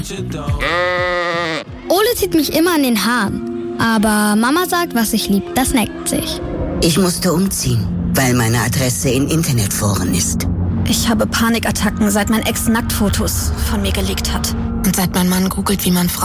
Ole zieht mich immer an den Haaren. Aber Mama sagt, was ich lieb, das neckt sich. Ich musste umziehen, weil meine Adresse in Internetforen ist. Ich habe Panikattacken, seit mein Ex Nacktfotos von mir gelegt hat. Und seit mein Mann googelt, wie man